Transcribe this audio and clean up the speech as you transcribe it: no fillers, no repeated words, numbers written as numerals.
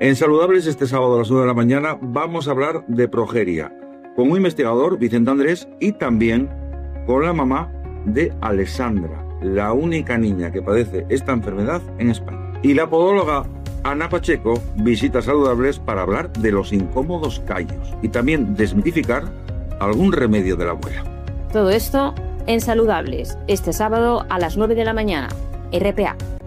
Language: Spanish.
En Saludables, este sábado a las 9 de la mañana, vamos a hablar de progeria con un investigador, Vicente Andrés, y también con la mamá de Alessandra, la única niña que padece esta enfermedad en España. Y la podóloga Ana Pacheco visita Saludables para hablar de los incómodos callos y también desmitificar algún remedio de la abuela. Todo esto en Saludables, este sábado a las 9 de la mañana, RPA.